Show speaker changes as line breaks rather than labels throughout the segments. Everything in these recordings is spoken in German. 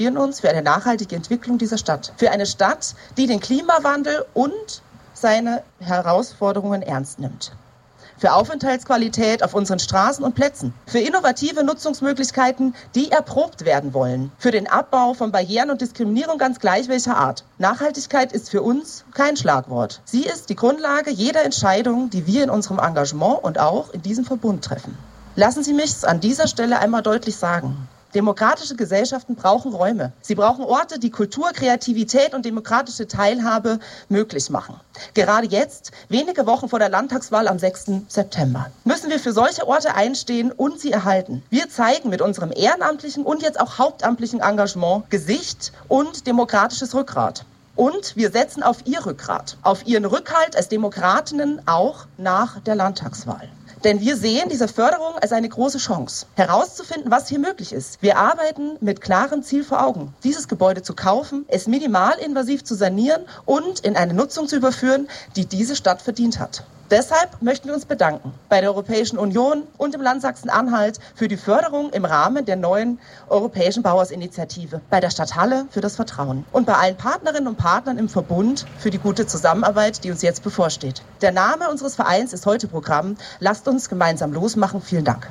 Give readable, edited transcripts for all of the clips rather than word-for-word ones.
Wir uns für eine nachhaltige Entwicklung dieser Stadt. Für eine Stadt, die den Klimawandel und seine Herausforderungen ernst nimmt. Für Aufenthaltsqualität auf unseren Straßen und Plätzen. Für innovative Nutzungsmöglichkeiten, die erprobt werden wollen. Für den Abbau von Barrieren und Diskriminierung ganz gleich welcher Art. Nachhaltigkeit ist für uns kein Schlagwort. Sie ist die Grundlage jeder Entscheidung, die wir in unserem Engagement und auch in diesem Verbund treffen. Lassen Sie mich es an dieser Stelle einmal deutlich sagen. Demokratische Gesellschaften brauchen Räume. Sie brauchen Orte, die Kultur, Kreativität und demokratische Teilhabe möglich machen. Gerade jetzt, wenige Wochen vor der Landtagswahl am 6. September, müssen wir für solche Orte einstehen und sie erhalten. Wir zeigen mit unserem ehrenamtlichen und jetzt auch hauptamtlichen Engagement Gesicht und demokratisches Rückgrat. Und wir setzen auf Ihr Rückgrat, auf Ihren Rückhalt als Demokratinnen auch nach der Landtagswahl. Denn wir sehen diese Förderung als eine große Chance, herauszufinden, was hier möglich ist. Wir arbeiten mit klarem Ziel vor Augen, dieses Gebäude zu kaufen, es minimalinvasiv zu sanieren und in eine Nutzung zu überführen, die diese Stadt verdient hat. Deshalb möchten wir uns bedanken bei der Europäischen Union und im Land Sachsen-Anhalt für die Förderung im Rahmen der neuen Europäischen Bauhausinitiative, bei der Stadt Halle für das Vertrauen und bei allen Partnerinnen und Partnern im Verbund für die gute Zusammenarbeit, die uns jetzt bevorsteht. Der Name unseres Vereins ist heute Programm. Lasst uns gemeinsam losmachen. Vielen Dank.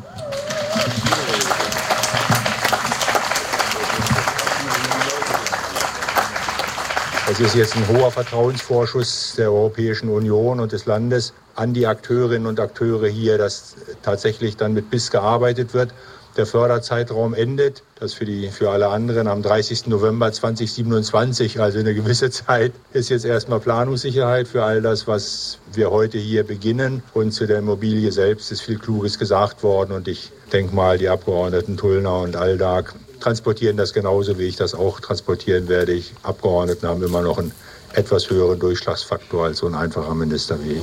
Es ist jetzt ein hoher Vertrauensvorschuss der Europäischen Union und des Landes an die Akteurinnen und Akteure hier, dass tatsächlich dann mit Biss gearbeitet wird. Der Förderzeitraum endet, das für alle anderen am 30. November 2027, also eine gewisse Zeit, ist jetzt erstmal Planungssicherheit für all das, was wir heute hier beginnen. Und zu der Immobilie selbst ist viel Kluges gesagt worden und ich denke mal, die Abgeordneten Tullner und Aldag transportieren das genauso, wie ich das auch transportieren werde. Die Abgeordneten haben immer noch einen etwas höheren Durchschlagsfaktor als so ein einfacher Minister wie ich.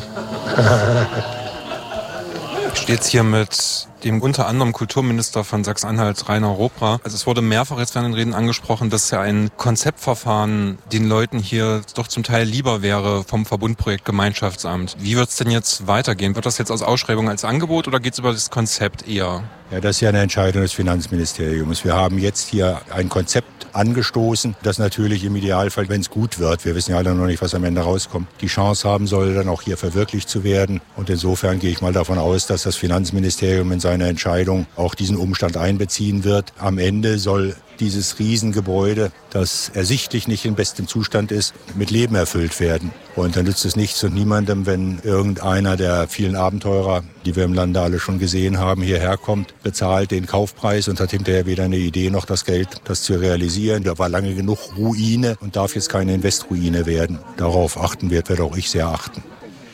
Ich stehe jetzt hier mit dem unter anderem Kulturminister von Sachsen-Anhalt, Rainer Ropra. Also es wurde mehrfach jetzt während den Reden angesprochen, dass ja ein Konzeptverfahren den Leuten hier doch zum Teil lieber wäre vom Verbundprojekt Gemeinschaftsamt. Wie wird es denn jetzt weitergehen? Wird das jetzt aus Ausschreibung als Angebot oder geht es über das Konzept eher?
Ja, das ist ja eine Entscheidung des Finanzministeriums. Wir haben jetzt hier ein Konzept angestoßen, das natürlich im Idealfall, wenn es gut wird, wir wissen ja alle noch nicht, was am Ende rauskommt, die Chance haben soll, dann auch hier verwirklicht zu werden. Und insofern gehe ich mal davon aus, dass das Finanzministerium in seiner Entscheidung auch diesen Umstand einbeziehen wird. Am Ende soll dieses Riesengebäude, das ersichtlich nicht in bestem Zustand ist, mit Leben erfüllt werden. Und dann nützt es nichts und niemandem, wenn irgendeiner der vielen Abenteurer, die wir im Lande alle schon gesehen haben, hierher kommt, bezahlt den Kaufpreis und hat hinterher weder eine Idee noch das Geld, das zu realisieren. Da war lange genug Ruine und darf jetzt keine Investroruine werden. Darauf achten wird auch ich sehr achten.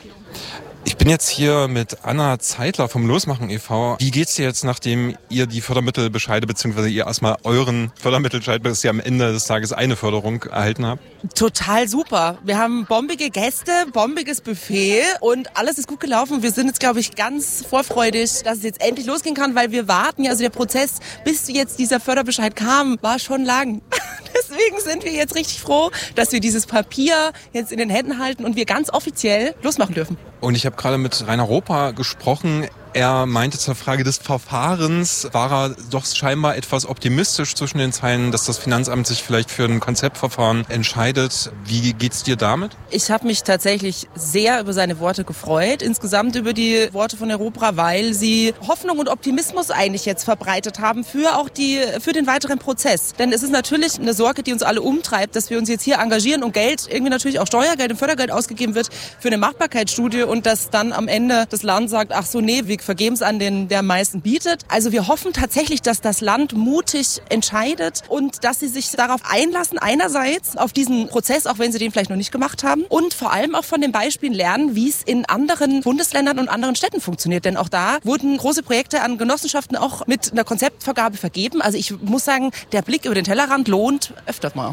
Ich bin jetzt hier mit Anna Zeitler vom Losmachen e.V. Wie geht's dir jetzt, nachdem ihr die Fördermittelbescheide bzw. ihr erstmal euren Fördermittelbescheid, bis ihr am Ende des Tages eine Förderung erhalten habt?
Total super. Wir haben bombige Gäste, bombiges Buffet und alles ist gut gelaufen. Wir sind jetzt, glaube ich, ganz vorfreudig, dass es jetzt endlich losgehen kann, weil wir warten ja, also der Prozess, bis jetzt dieser Förderbescheid kam, war schon lang. Deswegen sind wir jetzt richtig froh, dass wir dieses Papier jetzt in den Händen halten und wir ganz offiziell losmachen dürfen.
Und ich habe gerade mit Rainer Ropra gesprochen. Er meinte zur Frage des Verfahrens, war er doch scheinbar etwas optimistisch zwischen den Zeilen, dass das Finanzamt sich vielleicht für ein Konzeptverfahren entscheidet. Wie geht's dir damit? Ich habe mich tatsächlich sehr über seine Worte gefreut, insgesamt über die Worte von Herrn Ropra, weil sie Hoffnung und Optimismus eigentlich jetzt verbreitet haben für den weiteren Prozess. Denn es ist natürlich eine Sorge, die uns alle umtreibt, dass wir uns jetzt hier engagieren und Geld, irgendwie natürlich auch Steuergeld und Fördergeld ausgegeben wird für eine Machbarkeitsstudie und dass dann am Ende das Land sagt, ach so, nee, wir vergeben es an den, der am meisten bietet. Also wir hoffen tatsächlich, dass das Land mutig entscheidet und dass sie sich darauf einlassen, einerseits auf diesen Prozess, auch wenn sie den vielleicht noch nicht gemacht haben, und vor allem auch von den Beispielen lernen, wie es in anderen Bundesländern und anderen Städten funktioniert. Denn auch da wurden große Projekte an Genossenschaften auch mit einer Konzeptvergabe vergeben. Also ich muss sagen, der Blick über den Tellerrand lohnt öfter mal.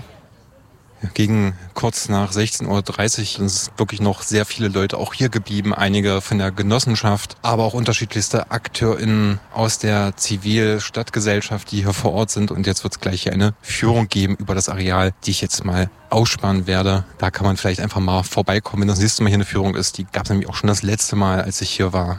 Gegen kurz nach 16:30 Uhr sind wirklich noch sehr viele Leute auch hier geblieben. Einige von der Genossenschaft, aber auch unterschiedlichste AkteurInnen aus der Zivilstadtgesellschaft, die hier vor Ort sind. Und jetzt wird es gleich hier eine Führung geben über das Areal, die ich jetzt mal ausspannen werde. Da kann man vielleicht einfach mal vorbeikommen, wenn das nächste Mal hier eine Führung ist. Die gab es nämlich auch schon das letzte Mal, als ich hier war.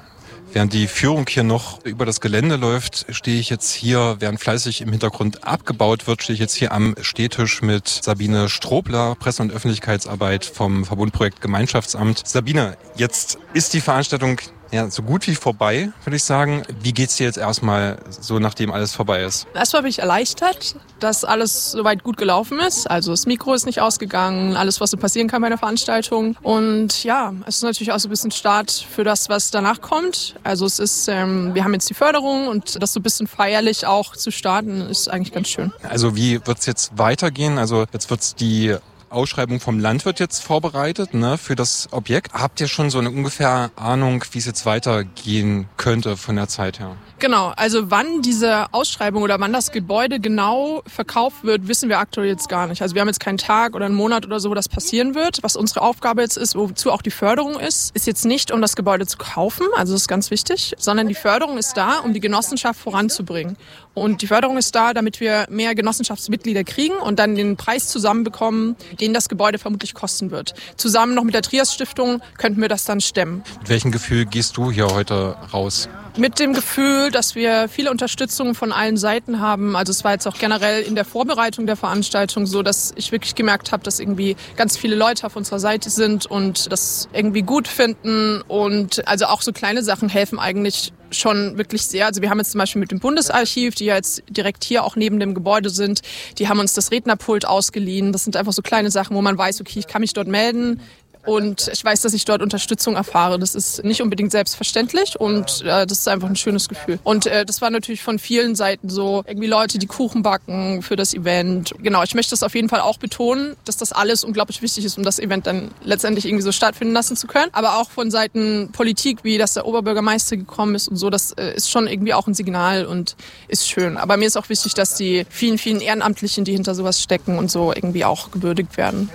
Während die Führung hier noch über das Gelände läuft, stehe ich jetzt hier, während fleißig im Hintergrund abgebaut wird, stehe ich jetzt hier am Stehtisch mit Sabine Strobler, Presse- und Öffentlichkeitsarbeit vom Verbundprojekt Gemeinschaftsamt. Sabine, jetzt ist die Veranstaltung so gut wie vorbei, würde ich sagen. Wie geht's dir jetzt erstmal so, nachdem alles vorbei ist?
Erstmal bin ich erleichtert, dass alles soweit gut gelaufen ist. Also das Mikro ist nicht ausgegangen, alles, was so passieren kann bei einer Veranstaltung. Und ja, es ist natürlich auch so ein bisschen Start für das, was danach kommt. Also es ist, wir haben jetzt die Förderung und das so ein bisschen feierlich auch zu starten, ist eigentlich ganz schön.
Also wie wird's jetzt weitergehen? Also jetzt wird's die Ausschreibung vom Land wird jetzt vorbereitet, für das Objekt. Habt ihr schon so eine ungefähr Ahnung, wie es jetzt weitergehen könnte von der Zeit her?
Genau, also wann diese Ausschreibung oder wann das Gebäude genau verkauft wird, wissen wir aktuell jetzt gar nicht. Also wir haben jetzt keinen Tag oder einen Monat oder so, wo das passieren wird. Was unsere Aufgabe jetzt ist, wozu auch die Förderung ist jetzt nicht, um das Gebäude zu kaufen, also das ist ganz wichtig, sondern die Förderung ist da, um die Genossenschaft voranzubringen. Und die Förderung ist da, damit wir mehr Genossenschaftsmitglieder kriegen und dann den Preis zusammenbekommen, den das Gebäude vermutlich kosten wird. Zusammen noch mit der Trias Stiftung könnten wir das dann stemmen.
Mit welchem Gefühl gehst du hier heute raus?
Mit dem Gefühl, dass wir viele Unterstützung von allen Seiten haben. Also es war jetzt auch generell in der Vorbereitung der Veranstaltung so, dass ich wirklich gemerkt habe, dass irgendwie ganz viele Leute auf unserer Seite sind und das irgendwie gut finden. Und also auch so kleine Sachen helfen eigentlich schon wirklich sehr. Also wir haben jetzt zum Beispiel mit dem Bundesarchiv, die ja jetzt direkt hier auch neben dem Gebäude sind, die haben uns das Rednerpult ausgeliehen. Das sind einfach so kleine Sachen, wo man weiß, okay, ich kann mich dort melden. Und ich weiß, dass ich dort Unterstützung erfahre. Das ist nicht unbedingt selbstverständlich und das ist einfach ein schönes Gefühl. Und das war natürlich von vielen Seiten so, irgendwie Leute, die Kuchen backen für das Event. Genau, ich möchte das auf jeden Fall auch betonen, dass das alles unglaublich wichtig ist, um das Event dann letztendlich irgendwie so stattfinden lassen zu können. Aber auch von Seiten Politik, wie dass der Oberbürgermeister gekommen ist und so, das ist schon irgendwie auch ein Signal und ist schön. Aber mir ist auch wichtig, dass die vielen, vielen Ehrenamtlichen, die hinter sowas stecken und so irgendwie auch gewürdigt werden.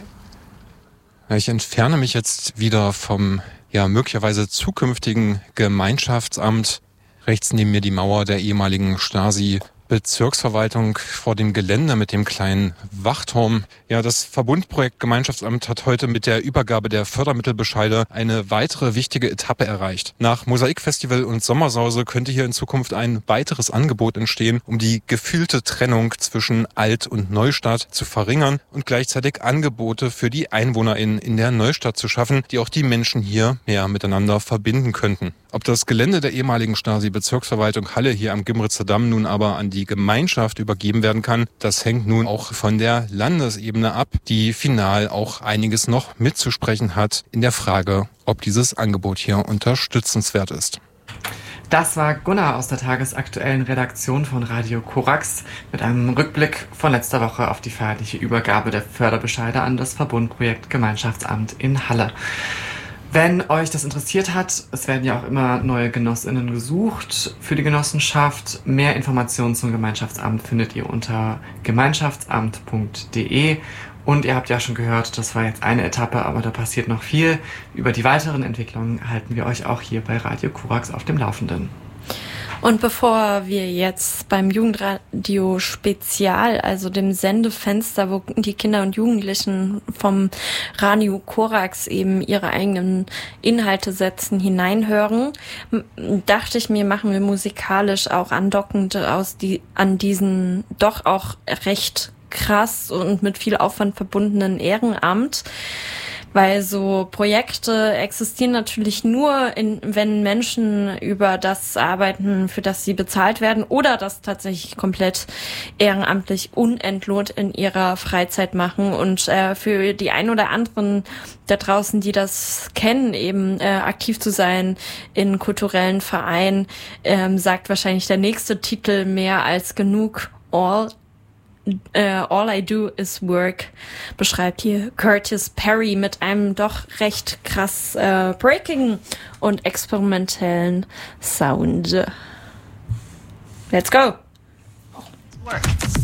Ich entferne mich jetzt wieder vom möglicherweise zukünftigen Gemeinschaftsamt. Rechts neben mir die Mauer der ehemaligen Stasi-Bezirksverwaltung vor dem Gelände mit dem kleinen Wachturm. Ja, das Verbundprojekt Gemeinschaftsamt hat heute mit der Übergabe der Fördermittelbescheide eine weitere wichtige Etappe erreicht. Nach Mosaikfestival und Sommersause könnte hier in Zukunft ein weiteres Angebot entstehen, um die gefühlte Trennung zwischen Alt- und Neustadt zu verringern und gleichzeitig Angebote für die EinwohnerInnen in der Neustadt zu schaffen, die auch die Menschen hier mehr miteinander verbinden könnten. Ob das Gelände der ehemaligen Stasi-Bezirksverwaltung Halle hier am Gimritzer Damm nun aber an die Gemeinschaft übergeben werden kann, das hängt nun auch von der Landesebene ab, die final auch einiges noch mitzusprechen hat in der Frage, ob dieses Angebot hier unterstützenswert ist.
Das war Gunnar aus der tagesaktuellen Redaktion von Radio Korax mit einem Rückblick von letzter Woche auf die feierliche Übergabe der Förderbescheide an das Verbundprojekt Gemeinschaftsamt in Halle. Wenn euch das interessiert hat, es werden ja auch immer neue GenossInnen gesucht für die Genossenschaft. Mehr Informationen zum Gemeinschaftsamt findet ihr unter gemeinschaftsamt.de. Und ihr habt ja schon gehört, das war jetzt eine Etappe, aber da passiert noch viel. Über die weiteren Entwicklungen halten wir euch auch hier bei Radio Korax auf dem Laufenden.
Und bevor wir jetzt beim Jugendradio Spezial, also dem Sendefenster, wo die Kinder und Jugendlichen vom Radio Korax eben ihre eigenen Inhalte setzen, hineinhören, dachte ich mir, machen wir musikalisch auch andockend an diesen doch auch recht krass und mit viel Aufwand verbundenen Ehrenamt. Weil so Projekte existieren natürlich nur, wenn Menschen über das arbeiten, für das sie bezahlt werden oder das tatsächlich komplett ehrenamtlich unentlohnt in ihrer Freizeit machen. Und für die ein oder anderen da draußen, die das kennen, eben aktiv zu sein in kulturellen Vereinen, sagt wahrscheinlich der nächste Titel mehr als genug. All I Do Is Work beschreibt hier Curtis Perry mit einem doch recht krass breaking und experimentellen Sound. Let's go!
Work.